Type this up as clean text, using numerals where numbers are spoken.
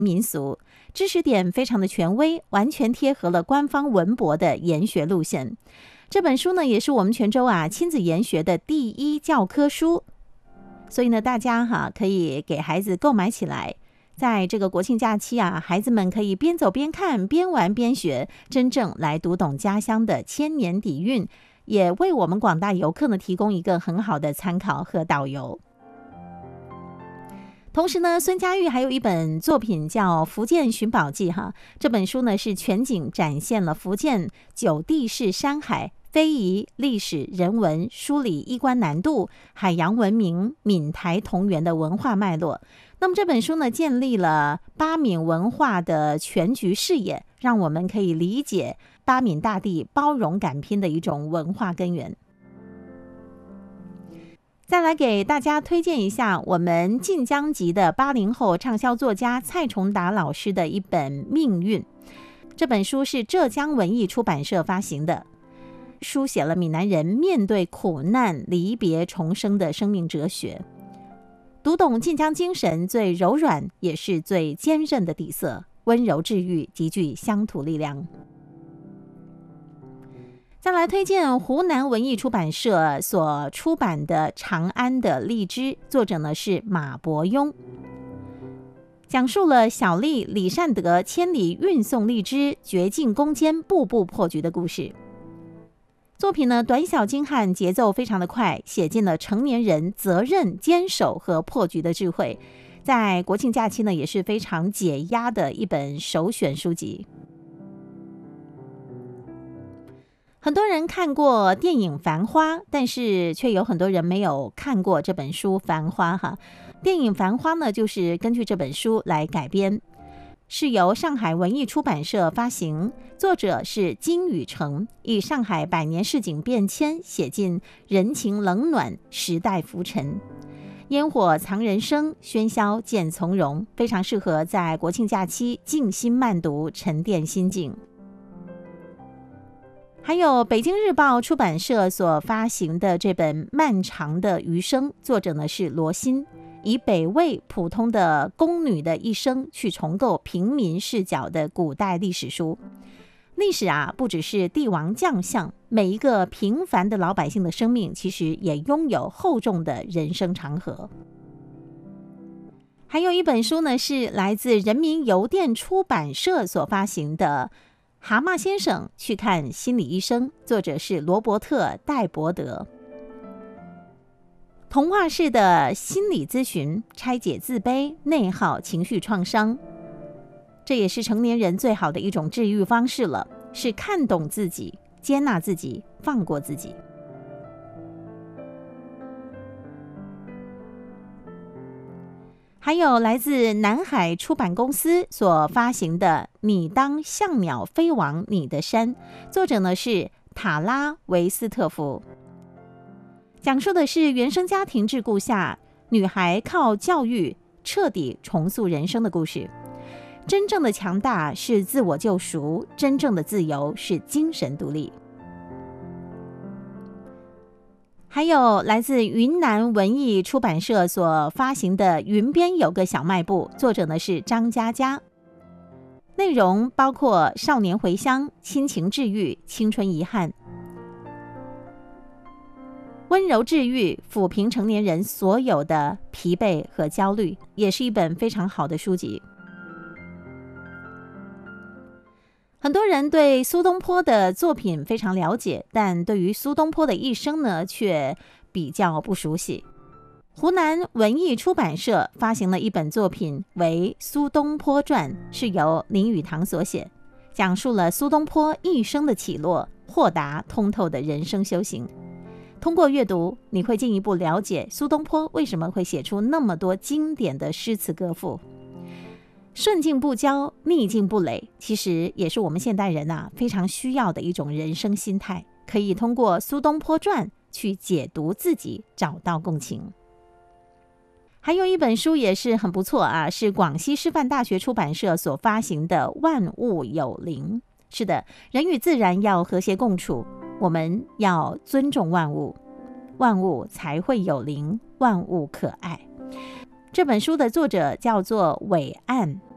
民俗，知识点非常的权威，完全贴合了官方文博的研学路线。这本书呢，也是我们泉州亲子研学的第一教科书，所以呢，大家可以给孩子购买起来。在这个国庆假期孩子们可以边走边看，边玩边学，真正来读懂家乡的千年底蕴，也为我们广大游客呢提供一个很好的参考和导游。同时呢，孙家玉还有一本作品叫《福建寻宝记》这本书呢是全景展现了福建九地势山海、非遗、历史、人文、梳理衣冠南渡、海洋文明、闽台同源的文化脉络。那么这本书呢，建立了巴闽文化的全局视野，让我们可以理解巴闽大地包容敢拼的一种文化根源。再来给大家推荐一下我们晋江籍的80后畅销作家蔡崇达老师的一本《命运》。这本书是浙江文艺出版社发行的，书写了闽南人面对苦难、离别、重生的生命哲学。读懂晋江精神最柔软也是最坚韧的底色，温柔治愈，极具乡土力量。再来推荐湖南文艺出版社所出版的《长安的荔枝》，作者呢是马伯庸，讲述了小丽李善德千里运送荔枝，绝境攻坚，步步破局的故事。作品呢短小精悍，节奏非常的快，写尽了成年人责任、坚守和破局的智慧，在国庆假期呢也是非常解压的一本首选书籍。很多人看过电影《繁花》，但是却有很多人没有看过这本书《繁花》电影《繁花》呢，就是根据这本书来改编，是由上海文艺出版社发行，作者是金宇澄，以上海百年市井变迁写进人情冷暖、时代浮沉。烟火藏人生，喧嚣见从容，非常适合在国庆假期静心慢读，沉淀心境。还有北京日报出版社所发行的这本《漫长的余生》，作者呢是罗欣，以北魏普通的宫女的一生去重构平民视角的古代历史书。历史不只是帝王将相，每一个平凡的老百姓的生命其实也拥有厚重的人生长河。还有一本书呢是来自人民邮电出版社所发行的蛤蟆先生去看心理医生，作者是罗伯特·戴伯德。童话式的心理咨询，拆解自卑、内耗、情绪创伤，这也是成年人最好的一种治愈方式了，是看懂自己、接纳自己、放过自己。还有来自南海出版公司所发行的《你当像鸟飞往你的山》，作者呢是塔拉维斯特夫，讲述的是原生家庭桎梏下女孩靠教育彻底重塑人生的故事。真正的强大是自我救赎，真正的自由是精神独立。还有来自云南文艺出版社所发行的《云边有个小卖部》，作者呢是张嘉佳，内容包括少年回乡、亲情治愈、青春遗憾，温柔治愈，抚平成年人所有的疲惫和焦虑，也是一本非常好的书籍。很多人对苏东坡的作品非常了解，但对于苏东坡的一生呢，却比较不熟悉。湖南文艺出版社发行了一本作品为《苏东坡传》，是由林语堂所写，讲述了苏东坡一生的起落，豁达通透的人生修行。通过阅读，你会进一步了解苏东坡为什么会写出那么多经典的诗词歌赋。顺境不骄，逆境不馁，其实也是我们现代人非常需要的一种人生心态，可以通过《苏东坡传》去解读自己，找到共情。还有一本书也是很不错是广西师范大学出版社所发行的《万物有灵》。是的，人与自然要和谐共处，我们要尊重万物，万物才会有灵，万物可爱。这本书的作者叫做伟岸，